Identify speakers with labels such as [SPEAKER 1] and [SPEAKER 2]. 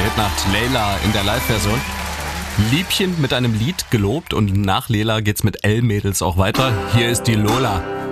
[SPEAKER 1] Nacht. Layla in der Live-Version. Liebchen mit einem Lied gelobt und nach Layla geht's mit L-Mädels auch weiter. Hier ist die Lola.